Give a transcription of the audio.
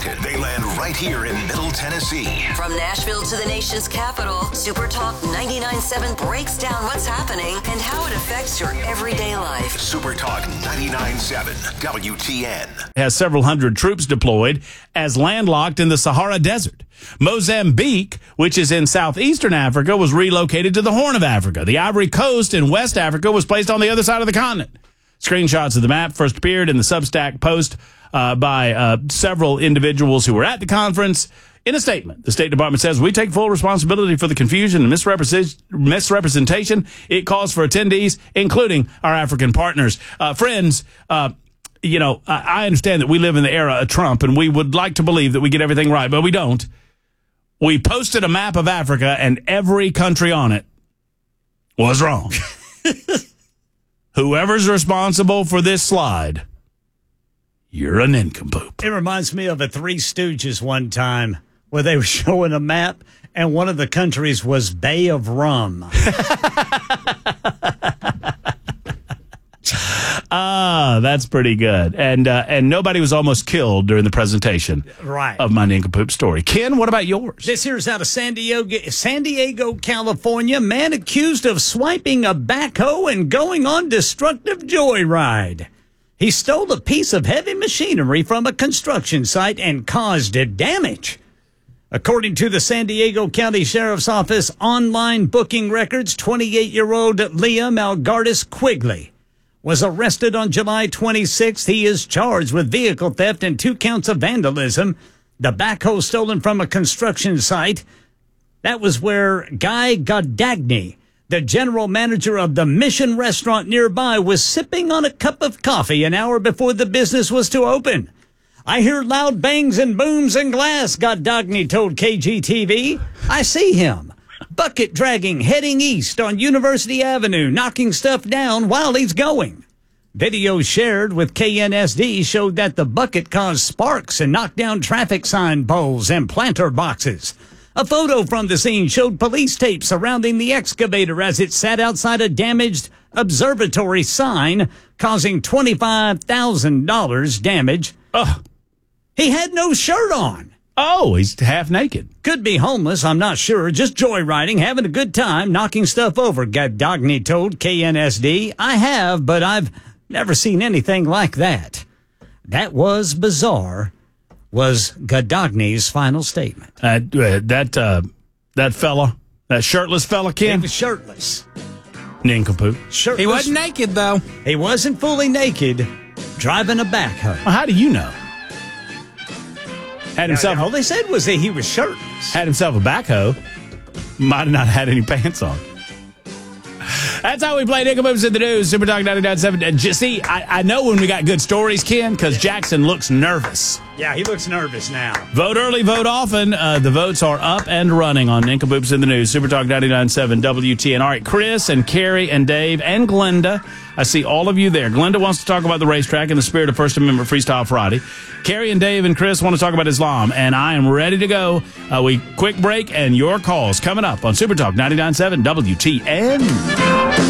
Lincoln. They land right here in Middle Tennessee. From Nashville to the nation's capital, Super Talk 99.7 breaks down what's happening and how it affects your everyday life. Super Talk 99.7 WTN. Has several hundred troops deployed as landlocked in the Sahara Desert. Mozambique, which is in southeastern Africa, was relocated to the Horn of Africa. The Ivory Coast in West Africa was placed on the other side of the continent. Screenshots of the map first appeared in the Substack post by several individuals who were at the conference. In a statement, the State Department says, we take full responsibility for the confusion and misrepresentation it caused for attendees, including our African partners. Friends, I understand that we live in the era of Trump, and we would like to believe that we get everything right, but we don't. We posted a map of Africa, and every country on it was wrong. Whoever's responsible for this slide, you're a nincompoop. It reminds me of a Three Stooges one time where they were showing a map, and one of the countries was Bay of Rum. That's pretty good. And nobody was almost killed during the presentation of my nincompoop story. Ken, what about yours? This here's out of San Diego, California. Man accused of swiping a backhoe and going on destructive joyride. He stole a piece of heavy machinery from a construction site and caused damage. According to the San Diego County Sheriff's Office online booking records, 28-year-old Liam Algardis Quigley was arrested on July 26th. He is charged with vehicle theft and 2 counts of vandalism. The backhoe stolen from a construction site. That was where Guy Godagny, the general manager of the Mission restaurant nearby, was sipping on a cup of coffee an hour before the business was to open. I hear loud bangs and booms and glass, Godagny told KGTV. I see him. Bucket dragging, heading east on University Avenue, knocking stuff down while he's going. Video shared with KNSD showed that the bucket caused sparks and knocked down traffic sign poles and planter boxes. A photo from the scene showed police tape surrounding the excavator as it sat outside a damaged observatory sign, causing $25,000 damage. Ugh. He had no shirt on. Oh, he's half naked. Could be homeless, I'm not sure. Just joyriding, having a good time, knocking stuff over, Godagny told KNSD. I have, but I've never seen anything like that. That was bizarre, was Godagny's final statement. That fella, that shirtless fella, Ken? He was shirtless. Nincompoop. Shirtless. He wasn't naked, though. He wasn't fully naked, driving a backhoe. Well, how do you know? Had himself. All they said was that he was shirtless. Had himself a backhoe. Might have not had any pants on. That's how we play Nincompoop's in the News. Super Talk 99.7. See, I know when we got good stories, Ken, because Jackson looks nervous. Yeah, he looks nervous now. Vote early, vote often. The votes are up and running on Nincompoop's in the News. Super Talk 99.7 WTN. All right, Chris and Carrie and Dave and Glenda. I see all of you there. Glenda wants to talk about the racetrack in the spirit of First Amendment Freestyle Friday. Carrie and Dave and Chris want to talk about Islam, and I am ready to go. Quick break and your calls coming up on Super Talk 99.7 WTN.